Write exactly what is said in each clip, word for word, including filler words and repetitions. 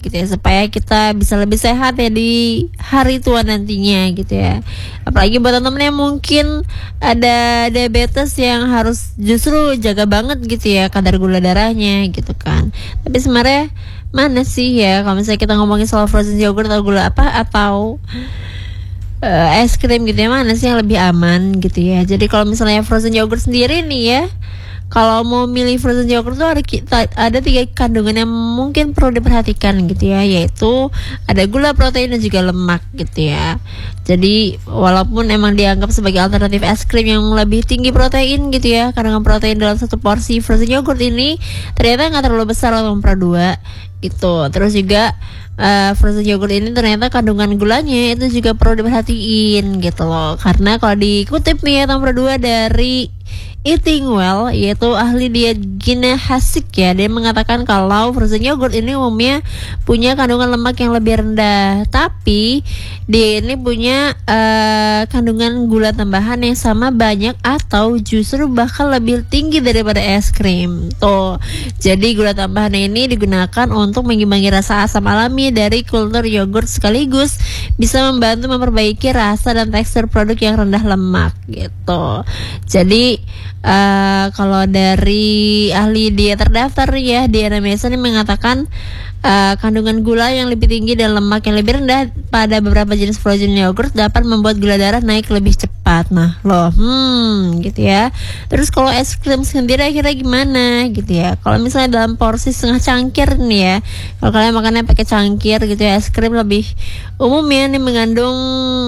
gitu ya, supaya kita bisa lebih sehat ya di hari tua nantinya gitu ya. Apalagi buat teman-teman yang mungkin ada diabetes yang harus justru jaga banget gitu ya kadar gula darahnya gitu kan. Tapi sebenarnya mana sih ya kalau misalnya kita ngomongin soal frozen yogurt atau gula apa atau uh, es krim gitu ya, mana sih yang lebih aman gitu ya. Jadi kalau misalnya frozen yogurt sendiri nih ya, kalau mau milih frozen yogurt tuh ada kita ada tiga kandungan yang mungkin perlu diperhatikan gitu ya, yaitu ada gula, protein dan juga lemak gitu ya. Jadi walaupun emang dianggap sebagai alternatif es krim yang lebih tinggi protein gitu ya, kandungan protein dalam satu porsi frozen yogurt ini ternyata nggak terlalu besar untuk nomor dua gitu. Terus juga uh, frozen yogurt ini ternyata kandungan gulanya itu juga perlu diperhatiin gitu loh, karena kalau dikutip nih ya nomor dua dari Eating Well, yaitu ahli diet Gina Hasik ya, dia mengatakan kalau frozen yogurt ini umumnya punya kandungan lemak yang lebih rendah, tapi dia ini punya uh, kandungan gula tambahan yang sama banyak atau justru bahkan lebih tinggi daripada es krim. Tuh, jadi gula tambahan ini digunakan untuk mengimbangi rasa asam alami dari kultur yogurt, sekaligus bisa membantu memperbaiki rasa dan tekstur produk yang rendah lemak gitu. Jadi Uh, kalau dari ahli diet terdaftar ya, Diana Mason ini mengatakan uh, kandungan gula yang lebih tinggi dan lemak yang lebih rendah pada beberapa jenis frozen yogurt dapat membuat gula darah naik lebih cepat. Nah loh, hmm gitu ya. Terus kalau es krim sendiri akhirnya gimana gitu ya? Kalau misalnya dalam porsi setengah cangkir nih ya, kalau kalian makannya pakai cangkir gitu ya, es krim lebih umumnya nih mengandung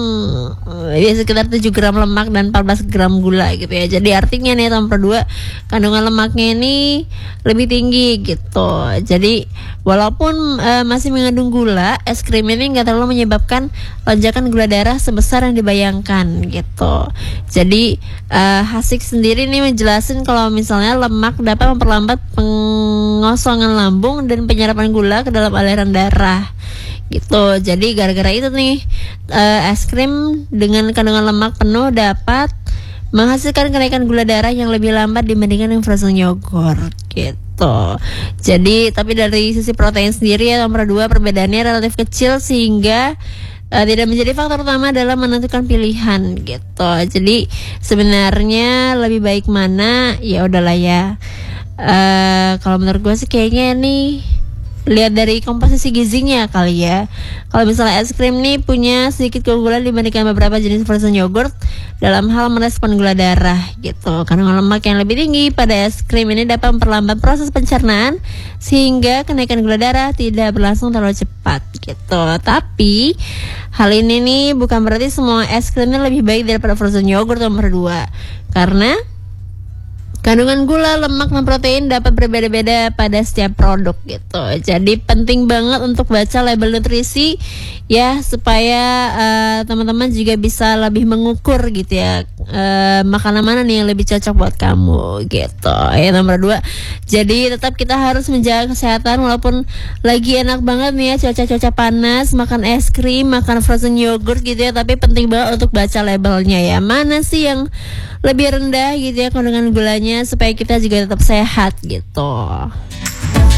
ya sekitar tujuh gram lemak dan empat belas gram gula gitu ya. Jadi artinya nih nomor dua kandungan lemaknya ini lebih tinggi gitu. Jadi walaupun uh, masih mengandung gula, es krim ini nggak terlalu menyebabkan lonjakan gula darah sebesar yang dibayangkan gitu. Jadi uh, Hasik sendiri nih menjelasin kalau misalnya lemak dapat memperlambat pengosongan lambung dan penyerapan gula ke dalam aliran darah gitu. Jadi gara-gara itu nih uh, es krim dengan kandungan lemak penuh dapat menghasilkan kenaikan gula darah yang lebih lambat dibandingkan yang frozen yogurt gitu. Jadi tapi dari sisi protein sendiri ya nomor dua perbedaannya relatif kecil sehingga uh, tidak menjadi faktor utama dalam menentukan pilihan gitu. Jadi sebenarnya lebih baik mana ya udahlah ya. Uh, kalau menurut gue sih kayaknya nih lihat dari komposisi gizinya kali ya. Kalau misalnya es krim nih punya sedikit keunggulan dibandingkan beberapa jenis frozen yogurt dalam hal merespon gula darah gitu. Kandungan lemak yang lebih tinggi pada es krim ini dapat memperlambat proses pencernaan sehingga kenaikan gula darah tidak berlangsung terlalu cepat gitu. Tapi hal ini nih bukan berarti semua es krimnya lebih baik daripada frozen yogurt nomor dua, karena kandungan gula, lemak, dan protein dapat berbeda-beda pada setiap produk gitu. Jadi penting banget untuk baca label nutrisi ya, supaya uh, teman-teman juga bisa lebih mengukur gitu ya, uh, makanan mana nih yang lebih cocok buat kamu gitu. Ya nomor dua, jadi tetap kita harus menjaga kesehatan walaupun lagi enak banget nih ya cuaca-cuaca panas, makan es krim, makan frozen yogurt gitu ya. Tapi penting banget untuk baca labelnya ya, mana sih yang lebih rendah gitu ya kandungan gulanya, supaya kita juga tetap sehat gitu.